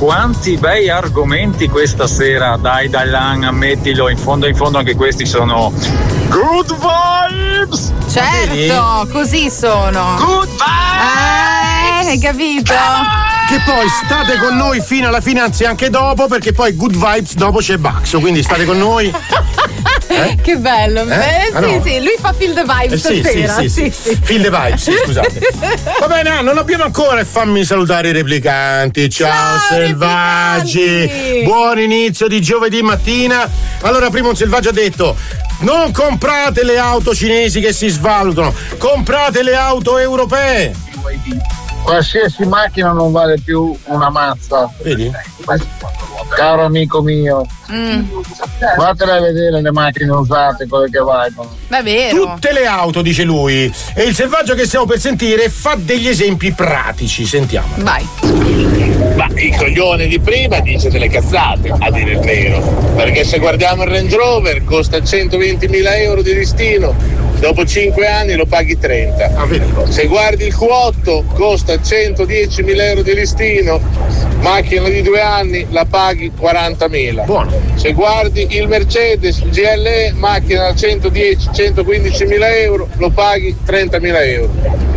quanti bei argomenti questa sera, dai Lan, ammettilo, in fondo anche questi sono good vibes. Certo, così sono. Good vibes. Hai capito? Che poi state con noi fino alla fine, anzi anche dopo, perché poi good vibes dopo c'è Baxo, quindi state con noi. Che bello. Sì, lui fa feel the vibes stasera. Sì. Feel the vibes, sì, scusate. Va bene, non abbiamo ancora e fammi salutare i replicanti. Ciao selvaggi. Replicanti. Buon inizio di giovedì mattina. Allora, prima un selvaggio ha detto: non comprate le auto cinesi che si svalutano, comprate le auto europee. Qualsiasi macchina non vale più una mazza. Vedi? Caro amico mio, vattene a vedere le macchine usate, quelle che valgono. Va vero. Tutte le auto, dice lui. E il selvaggio che stiamo per sentire fa degli esempi pratici. Sentiamo. Vai. Ma il coglione di prima dice delle cazzate, a dire il vero. Perché se guardiamo il Range Rover costa 120.000 euro di listino, dopo 5 anni lo paghi 30. Se guardi il Q8 costa 110.000 euro di listino, macchina di 2 anni la paghi 40.000. Buono. Se guardi il Mercedes GLE, macchina da 110-115.000 euro, lo paghi 30.000 euro.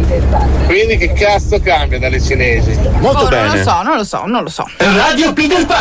Quindi che cazzo cambia dalle cinesi? Molto bene. Non lo so. Radio Peter Pan.